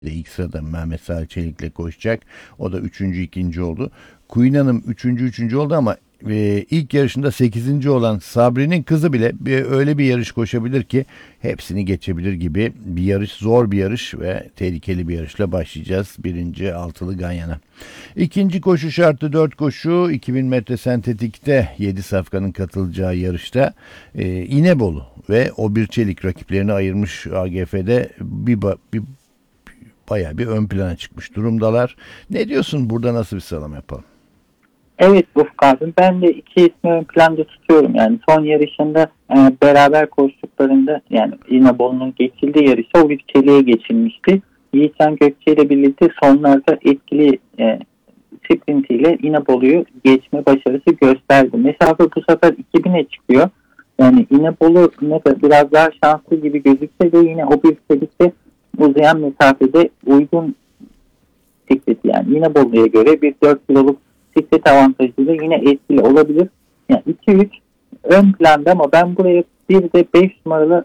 İlk sırada Mehmet Salih Çelik'le koşacak. O da üçüncü, ikinci oldu. Queen Hanım üçüncü oldu ama ilk yarışında sekizinci olan Sabri'nin kızı bile öyle bir yarış koşabilir ki hepsini geçebilir gibi bir yarış. Zor bir yarış ve tehlikeli bir yarışla başlayacağız. Birinci altılı Ganyan'a. İkinci koşu şartlı 4 koşu 2000 metre sentetikte 7 safkanın katılacağı yarışta İnebolu ve O Bir Çelik rakiplerini ayırmış. AGF'de bayağı bir ön plana çıkmış durumdalar. Ne diyorsun, burada nasıl bir sıralama yapalım? Evet Ufuk abi, ben de iki ismi ön planda tutuyorum. Yani son yarışında beraber koştuklarında, yani İnebolu'nun geçildiği yarışta O Bir Çelik'e geçilmişti. Yiğitcan Gökçe ile birlikte sonlarda etkili sprintiyle İnebolu'yu geçme başarısı gösterdi. Mesafe bu sefer 2000'e çıkıyor. Yani İnebolu biraz daha şanslı gibi gözükse de yine O Bir Çelik'te uzayan mesafede uygun bisikleti, yani İnebolu'ya göre bir 4 kiloluk bisiklet avantajıyla yine etkili olabilir. Yani 2-3 ön planda ama ben buraya bir de 5 numaralı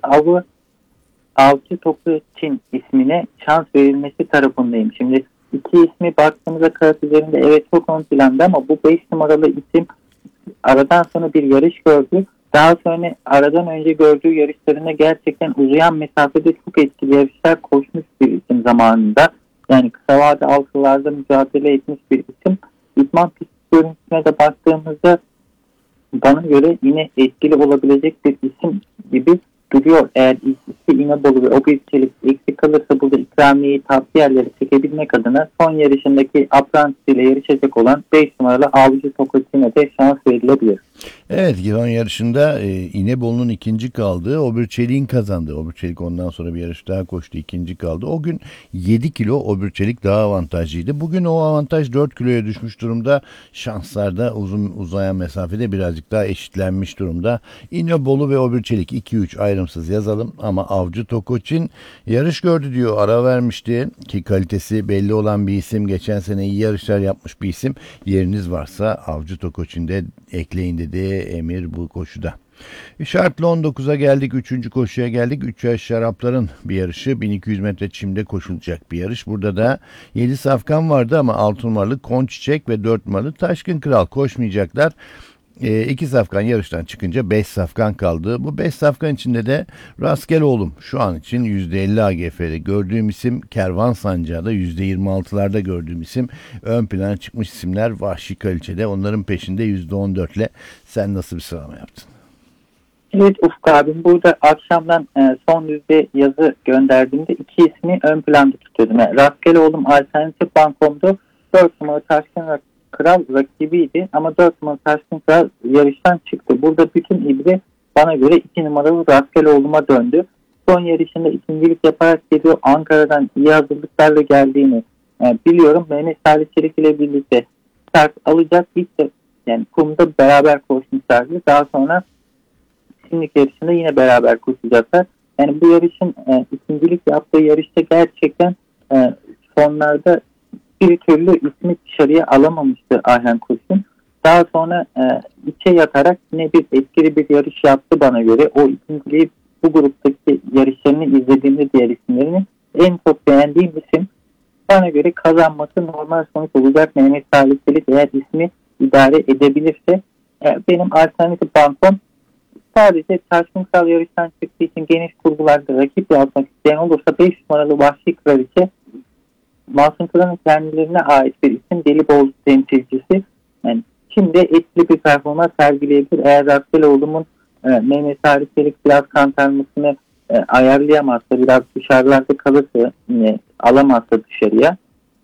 Avcı Tokoçin ismine şans verilmesi tarafındayım. Şimdi iki ismi baktığımızda kağıt üzerinde evet çok ön planda ama bu 5 numaralı isim aradan sonra bir yarış gördü. Daha sonra aradan önce gördüğü yarışlarında gerçekten uzayan mesafede çok etkili yarışlar koşmuş bir isim zamanında. Yani kısa vade altılarda mücadele etmiş bir isim. İdman pist görüntüsüne de baktığımızda bana göre yine etkili olabilecek bir isim gibi duruyor. Eğer ikisi İnebolu ve O Bir Çelik eksik kalırsa burada ikramiyeyi tavsiye yerleri çekebilmek adına son yarışındaki Apprentice ile yarışacak olan 5 numaralı Avcı Tokoçin'e de şans verilebilir. Evet, Giron yarışında İnebolu'nun ikinci kaldığı, O Bir Çelik'in kazandığı. O Bir Çelik ondan sonra bir yarış daha koştu, ikinci kaldı. O gün 7 kilo O Bir Çelik daha avantajlıydı. Bugün o avantaj 4 kiloya düşmüş durumda. Şanslar da uzayan mesafede birazcık daha eşitlenmiş durumda. İnebolu ve O Bir Çelik 2-3 ayrımsız yazalım ama Avcı Tokoçin yarış gördü diyor, ara vermişti ki kalitesi belli olan bir isim. Geçen sene iyi yarışlar yapmış bir isim. Yeriniz varsa Avcı Tokoçin'de ekleyin dedi Emir bu koşuda. Şartlı 19'a geldik. 3. koşuya geldik. 3 yaş şarapların bir yarışı. 1200 metre çimde koşulacak bir yarış. Burada da 7 safkan vardı ama 6 numaralı Konçiçek ve 4 numaralı Taşkın Kral koşmayacaklar. 2 safkan yarıştan çıkınca 5 safkan kaldı. Bu 5 safkan içinde de Rastgele Oğlum şu an için %50 AGF'de gördüğüm isim, Kervan Sancağı da %26'larda gördüğüm isim. Ön plana çıkmış isimler Vahşi Kraliçe'de, onların peşinde %14 ile. Sen nasıl bir sıralama yaptın? Evet Ufuk abim, burada akşamdan son düzde yazı gönderdiğimde iki ismi ön planda tutuyordum. Yani Rastgele Oğlum alternatif bankomda 4 numaralı Taşkın Kral rakibiydi ama 4 numaralı Taşkın Kral yarıştan çıktı. Burada bütün ibre bana göre 2 numaralı Rastgele Oğlum'a döndü. Son yarışında ikincilik yaparak geliyor. Ankara'dan iyi hazırlıklarla geldiğini biliyorum. Mehmet Salih Çelik ile birlikte start alacak. İlk de yani kumda beraber koşmuşlardı. Daha sonra şimdilik yarışında yine beraber koşacaklar. Yani bu yarışın ikincilik yaptığı yarışta gerçekten sonlarda bir türlü ismi dışarıya alamamıştı Ayhan Kurşun. Daha sonra içe yatarak yine bir etkili bir yarış yaptı bana göre. O ikinciliği bu gruptaki yarışlarını izlediğimde diğer isimlerini en çok beğendiğim isim. Bana göre kazanması normal sonuç olacak. Mehmet Salih Çelik eğer ismi idare edebilirse benim alternatif bankom. Sadece Taşkın Kral yarıştan çıktığı için geniş kurgularda rakip yapmak isteyen olursa 5 numaralı Vahşi Kraliçe, Masum Kıran'ın kendilerine ait bir isim, Gelibolu temsilcisi. Yani şimdi etkili bir performans sergileyebilir. Eğer Rastgele Oğlum'un Mehmet Salih Çelik biraz kantarmasını ayarlayamazsa, biraz dışarılarda kalırsa, alamazsa dışarıya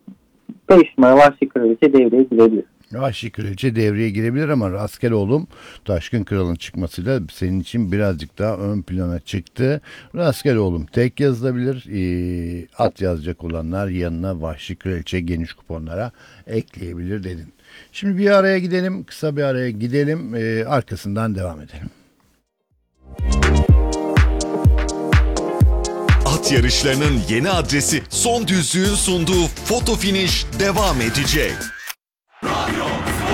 5 numaralı Vahşi Kraliçe devreye girebilir. Vahşi Kraliçe devreye girebilir ama Rastgele Oğlum Taşkın Kral'ın çıkmasıyla senin için birazcık daha ön plana çıktı. Rastgele Oğlum tek yazılabilir. At yazacak olanlar yanına Vahşi Kraliçe geniş kuponlara ekleyebilir dedin. Şimdi bir araya gidelim. Kısa bir araya gidelim. Arkasından devam edelim. At yarışlarının yeni adresi Son Düzlüğün sunduğu Foto Finish devam edecek.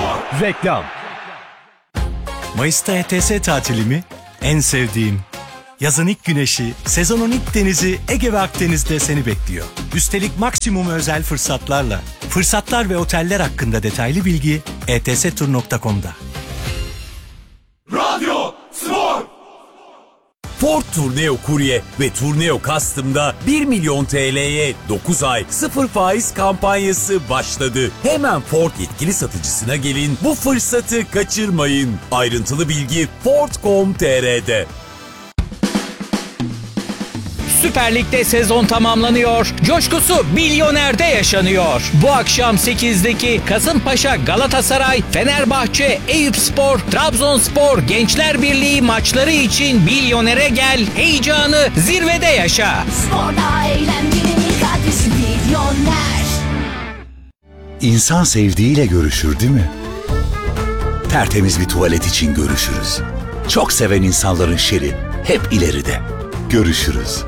Reklam. Mayıs'ta ETS tatili mi? En sevdiğim. Yazın ilk güneşi, sezonun ilk denizi Ege ve Akdeniz'de seni bekliyor. Üstelik maksimum özel fırsatlarla. Fırsatlar ve oteller hakkında detaylı bilgi etstur.com'da. Radyo Spor. Ford Tourneo Courier ve Tourneo Custom'da 1 milyon TL'ye 9 ay 0 faiz kampanyası başladı. Hemen Ford yetkili satıcısına gelin, bu fırsatı kaçırmayın. Ayrıntılı bilgi Ford.com.tr'de. Süper Lig'de sezon tamamlanıyor. Coşkusu Milyoner'de yaşanıyor. Bu akşam 8'deki Kasımpaşa, Galatasaray, Fenerbahçe, Eyüpspor, Trabzonspor, Gençler Birliği maçları için Milyoner'e gel. Heyecanı zirvede yaşa. Sporda eğlencenin adresi Milyoner. İnsan sevdiğiyle görüşür değil mi? Tertemiz bir tuvalet için görüşürüz. Çok seven insanların şeri hep ileride. Görüşürüz.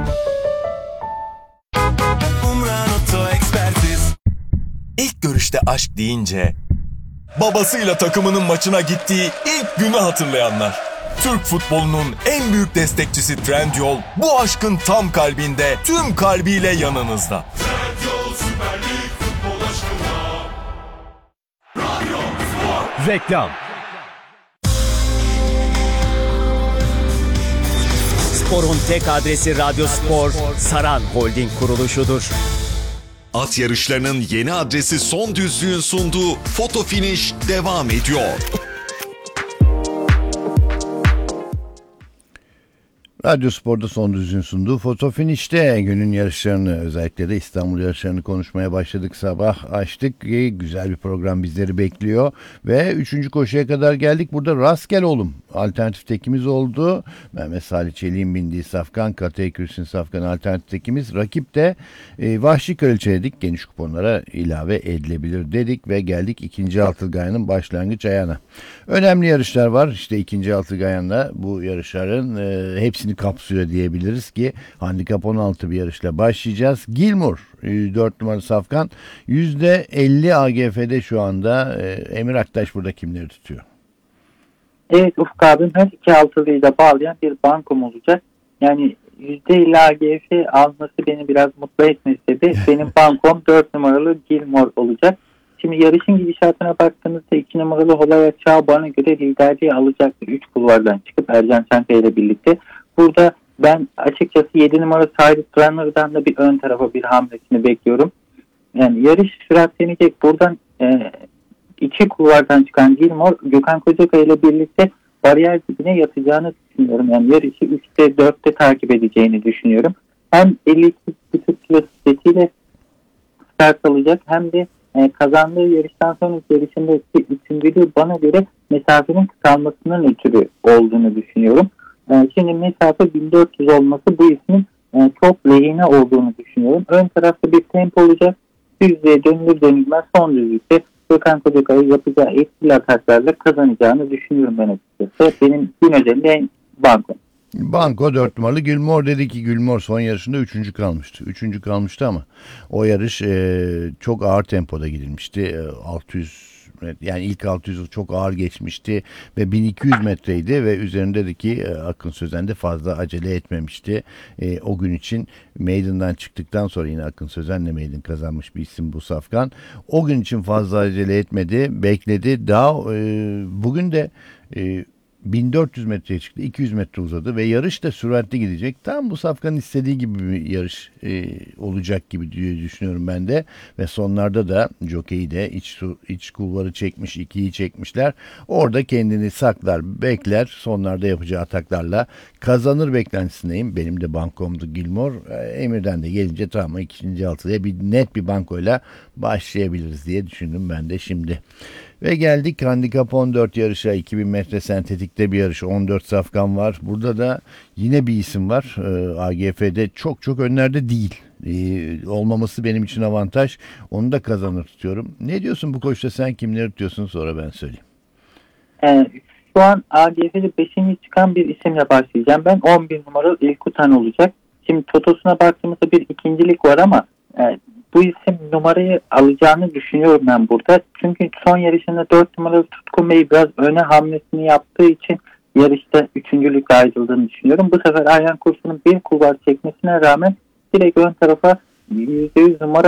İlk görüşte aşk deyince babasıyla takımının maçına gittiği ilk günü hatırlayanlar. Türk futbolunun en büyük destekçisi Trendyol bu aşkın tam kalbinde, tüm kalbiyle yanınızda. Trendyol Süper Lig futbol aşkına. Radyo Spor. Reklam. Sporun tek adresi Radyo Spor, Saran Holding kuruluşudur. At yarışlarının yeni adresi Son Düzlüğün sunduğu Foto Finish devam ediyor. Radyo Spor'da Son Düzlüğün sunduğu Foto Finish'te günün yarışlarını, özellikle de İstanbul yarışlarını konuşmaya başladık. Sabah açtık. Güzel bir program bizleri bekliyor. Ve 3. koşuya kadar geldik. Burada Rastgele Oğlum alternatif tekimiz oldu. Mehmet Salih Çelik'in bindiği Safkan, Katey Kürsün Safkan alternatif tekimiz. Rakip de Vahşi Kraliçe dedik. Geniş kuponlara ilave edilebilir dedik ve geldik 2. Altılgayan'ın başlangıç ayağına. Önemli yarışlar var. İşte 2. Altılgayan'la bu yarışların hepsini kapsıyor diyebiliriz ki handikap 16 bir yarışla başlayacağız. Gilmour 4 numaralı Safkan %50 AGF'de şu anda. Emir Aktaş burada kimleri tutuyor? Evet Ufuk abim her iki altılıyı da bağlayan bir bankom olacak. Yani %50 AGF alması beni biraz mutlu etmese de benim bankom 4 numaralı Gilmour olacak. Şimdi yarışın gidişatına baktığımızda 2 numaralı Holaya Çağ bana göre liderliği alacaktır. 3 kulvardan çıkıp Ercan Çankaya ile birlikte. Burada ben açıkçası 7 numara Cyrus Runner'dan da bir ön tarafa bir hamlesini bekliyorum. Yani yarış süratlenecek. Buradan 2 kulvardan çıkan Gilmour, Gökhan Kocakaya ile birlikte bariyer dibine yatacağını düşünüyorum. Yani yarışı 3'te 4'te takip edeceğini düşünüyorum. Hem 52,5 kilo setiyle start alacak hem de kazandığı yarıştan sonraki yarışındaki üçüncülüğü bana göre mesafenin kısalmasının ötürü olduğunu düşünüyorum. Şimdi mesafe 1400 olması bu ismin çok lehine olduğunu düşünüyorum. Ön tarafta bir tempo olacak. Düzlüğe dönülür dönülmez son düzlükte Gökhan Kocakaya yapacağı etkili ataklarla kazanacağını düşünüyorum ben açıkçası. Benim gün özelinde banko. Banko 4 numaralı Gilmour dedi ki Gilmour son yarışında 3. kalmıştı. 3. kalmıştı ama o yarış çok ağır tempoda gidilmişti. 600 yani ilk 600 çok ağır geçmişti ve 1200 metreydi ve üzerindeki Akın Sözen de fazla acele etmemişti. O gün için Maiden'dan çıktıktan sonra yine Akın Sözen'le Maiden kazanmış bir isim bu Safkan. O gün için fazla acele etmedi, bekledi. Daha bugün de 1400 metreye çıktı, 200 metre uzadı ve yarış da süratli gidecek. Tam bu Safkan'ın istediği gibi bir yarış olacak gibi diye düşünüyorum ben de. Ve sonlarda da jockey'i de iç kulvarı çekmiş, 2'yi çekmişler. Orada kendini saklar, bekler. Sonlarda yapacağı ataklarla kazanır beklentisindeyim. Benim de bankomdu Gilmour. Emir'den de gelince tamam 2. altıya net bir bankoyla başlayabiliriz diye düşündüm ben de şimdi. Ve geldik handikap 14 yarışa. 2000 metre sentetikte bir yarış. 14 Safkan var. Burada da yine bir isim var. AGF'de çok önlerde değil. Olmaması benim için avantaj. Onu da kazanır tutuyorum. Ne diyorsun bu koşuda, sen kimleri tutuyorsun, sonra ben söyleyeyim. Şu an AGF'de 5. çıkan bir isimle başlayacağım. Ben 11 numaralı İlkutan olacak. Şimdi totosuna baktığımızda bir ikincilik var ama bu isim numarayı alacağını düşünüyorum ben burada. Çünkü son yarışında 4 numaralı Tutkun Bey biraz öne hamlesini yaptığı için yarışta üçüncülükle ayrıldığını düşünüyorum. Bu sefer Ayhan Kurşun'un bir kulvar çekmesine rağmen direkt ön tarafa %100 numara